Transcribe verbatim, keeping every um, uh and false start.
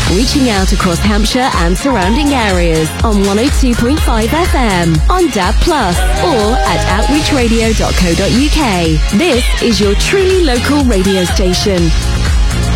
reaching out across Hampshire and surrounding areas on one oh two point five F M, on D A B plus, or at outreach radio dot co dot U K. This is your truly local radio station.